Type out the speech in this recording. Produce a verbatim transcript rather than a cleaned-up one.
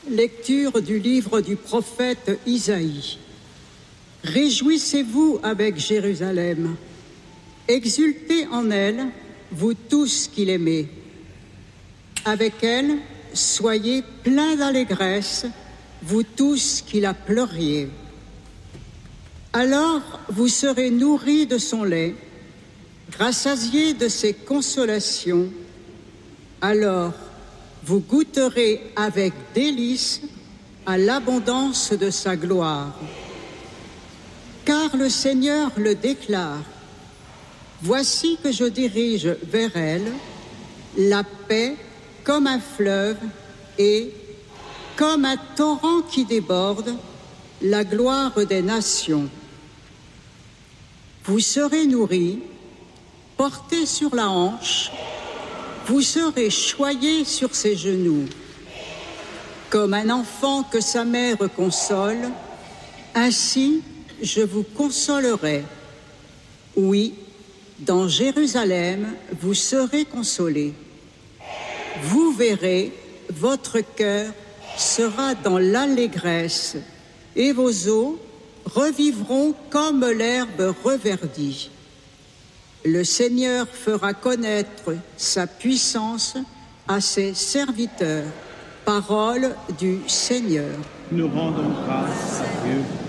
Lecture du livre du prophète Isaïe. Réjouissez-vous avec Jérusalem, exultez en elle, vous tous qui l'aimez. Avec elle, soyez pleins d'allégresse, vous tous qui la pleuriez. Alors vous serez nourris de son lait, rassasiés de ses consolations. Alors vous goûterez avec délice à l'abondance de sa gloire. Car le Seigneur le déclare, voici que je dirige vers elle la paix comme un fleuve et, comme un torrent qui déborde, la gloire des nations. Vous serez nourris, portés sur la hanche, vous serez choyés sur ses genoux. Comme un enfant que sa mère console, ainsi je vous consolerai. Oui, dans Jérusalem, vous serez consolés. Vous verrez, votre cœur sera dans l'allégresse, et vos os revivront comme l'herbe reverdie. Le Seigneur fera connaître sa puissance à ses serviteurs. Parole du Seigneur. Nous rendons grâce à Dieu.